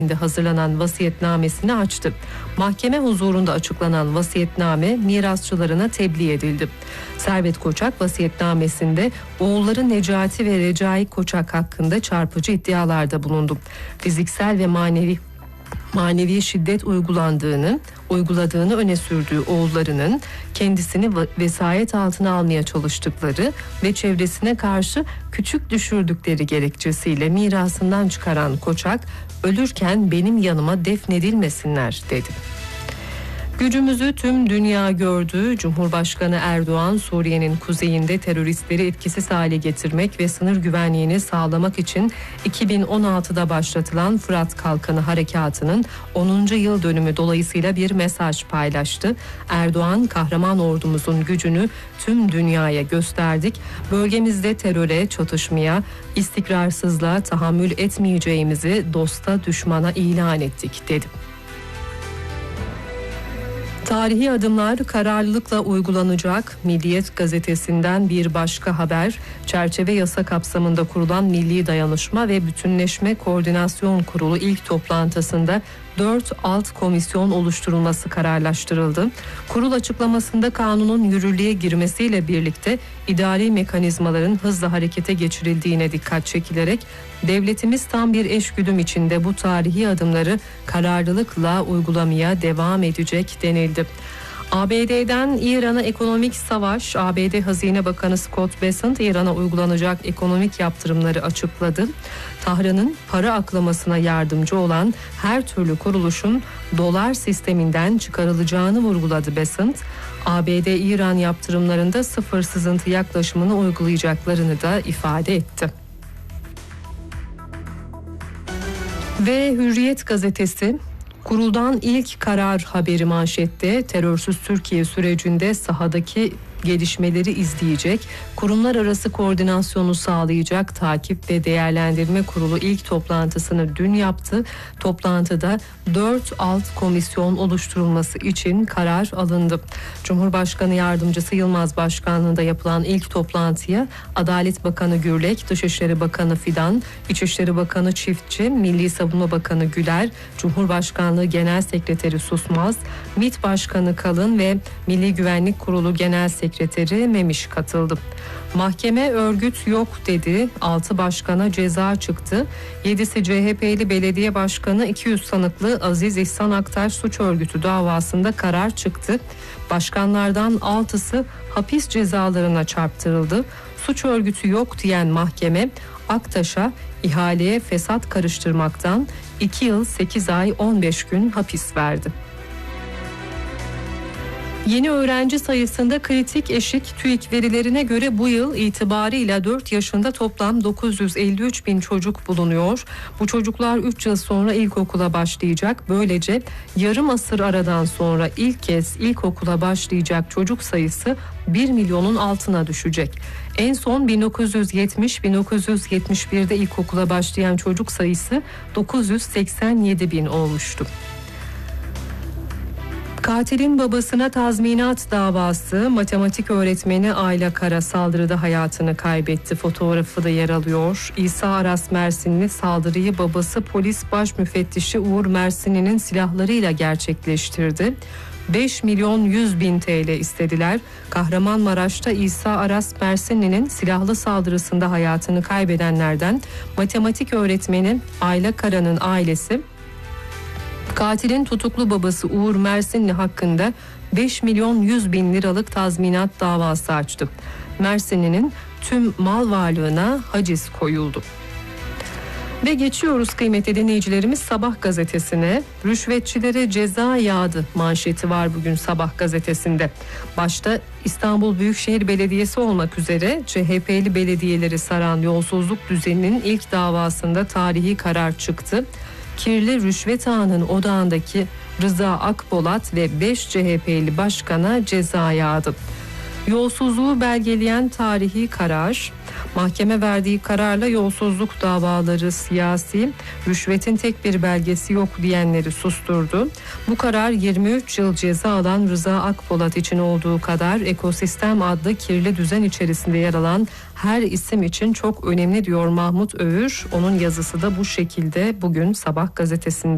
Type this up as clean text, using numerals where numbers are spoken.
hazırlanan vasiyetnamesini açtı. Mahkeme huzurunda açıklanan vasiyetname mirasçılarına tebliğ edildi. Servet Koçak vasiyetnamesinde oğulları Necati ve Recai Koçak hakkında çarpıcı iddialarda bulundu. Fiziksel ve manevi şiddet uyguladığını öne sürdüğü oğullarının kendisini vesayet altına almaya çalıştıkları ve çevresine karşı küçük düşürdükleri gerekçesiyle mirasından çıkaran Koçak, ölürken benim yanıma defnedilmesinler dedi. Gücümüzü tüm dünya gördü. Cumhurbaşkanı Erdoğan, Suriye'nin kuzeyinde teröristleri etkisiz hale getirmek ve sınır güvenliğini sağlamak için 2016'da başlatılan Fırat Kalkanı Harekatı'nın 10. yıl dönümü dolayısıyla bir mesaj paylaştı. Erdoğan, kahraman ordumuzun gücünü tüm dünyaya gösterdik. Bölgemizde teröre, çatışmaya, istikrarsızlığa tahammül etmeyeceğimizi dosta düşmana ilan ettik dedi. Tarihi adımlar kararlılıkla uygulanacak. Milliyet gazetesinden bir başka haber, çerçeve yasa kapsamında kurulan Milli Dayanışma ve Bütünleşme Koordinasyon Kurulu ilk toplantısında 4 alt komisyon oluşturulması kararlaştırıldı. Kurul açıklamasında kanunun yürürlüğe girmesiyle birlikte idari mekanizmaların hızla harekete geçirildiğine dikkat çekilerek devletimiz tam bir eşgüdüm içinde bu tarihi adımları kararlılıkla uygulamaya devam edecek denildi. ABD'den İran'a ekonomik savaş. ABD Hazine Bakanı Scott Bessent İran'a uygulanacak ekonomik yaptırımları açıkladı. Tahran'ın para aklamasına yardımcı olan her türlü kuruluşun dolar sisteminden çıkarılacağını vurguladı Bessent. ABD-İran yaptırımlarında sıfır sızıntı yaklaşımını uygulayacaklarını da ifade etti. Ve Hürriyet gazetesi, kuruldan ilk karar haberi manşette, terörsüz Türkiye sürecinde sahadaki gelişmeleri izleyecek, kurumlar arası koordinasyonu sağlayacak takip ve değerlendirme kurulu ilk toplantısını dün yaptı. Toplantıda 4 alt komisyon oluşturulması için karar alındı. Cumhurbaşkanı Yardımcısı Yılmaz Başkanlığı'nda yapılan ilk toplantıya Adalet Bakanı Gürlek, Dışişleri Bakanı Fidan, İçişleri Bakanı Çiftçi, Milli Savunma Bakanı Güler, Cumhurbaşkanlığı Genel Sekreteri Susmaz, MİT Başkanı Kalın ve Milli Güvenlik Kurulu Genel Sekreteri Memiş katıldı. Mahkeme örgüt yok dedi. 6 başkana ceza çıktı. 7'si CHP'li belediye başkanı, 200 sanıklı Aziz İhsan Aktaş suç örgütü davasında karar çıktı. Başkanlardan 6'sı hapis cezalarına çarptırıldı. Suç örgütü yok diyen mahkeme Aktaş'a ihaleye fesat karıştırmaktan 2 yıl 8 ay 15 gün hapis verdi. Yeni öğrenci sayısında kritik eşik TÜİK verilerine göre bu yıl itibarıyla 4 yaşında toplam 953 bin çocuk bulunuyor. Bu çocuklar 3 yıl sonra ilkokula başlayacak. Böylece yarım asır aradan sonra ilk kez ilkokula başlayacak çocuk sayısı 1 milyonun altına düşecek. En son 1970-1971'de ilkokula başlayan çocuk sayısı 987 bin olmuştu. Katilin babasına tazminat davası. Matematik öğretmeni Ayla Kara saldırıda hayatını kaybetti. Fotoğrafı da yer alıyor. İsa Aras Mersinli saldırıyı babası polis baş müfettişi Uğur Mersinli'nin silahlarıyla gerçekleştirdi. 5 milyon 100 bin TL istediler. Kahramanmaraş'ta İsa Aras Mersinli'nin silahlı saldırısında hayatını kaybedenlerden matematik öğretmeni Ayla Kara'nın ailesi, katilin tutuklu babası Uğur Mersinli hakkında 5 milyon 100 bin liralık tazminat davası açtı. Mersinli'nin tüm mal varlığına haciz koyuldu. Ve geçiyoruz kıymetli dinleyicilerimiz Sabah gazetesine. Rüşvetçilere ceza yağdı manşeti var bugün Sabah gazetesinde. Başta İstanbul Büyükşehir Belediyesi olmak üzere CHP'li belediyeleri saran yolsuzluk düzeninin ilk davasında tarihi karar çıktı. Kirli rüşvet ağının odağındaki Rıza Akpolat ve 5 CHP'li başkana ceza yağdı. Yolsuzluğu belgeleyen tarihi karar, mahkeme verdiği kararla yolsuzluk davaları siyasi, rüşvetin tek bir belgesi yok diyenleri susturdu. Bu karar 23 yıl ceza alan Rıza Akpolat için olduğu kadar Ekosistem adlı kirli düzen içerisinde yer alan her isim için çok önemli diyor Mahmut Övür. Onun yazısı da bu şekilde bugün Sabah gazetesinde.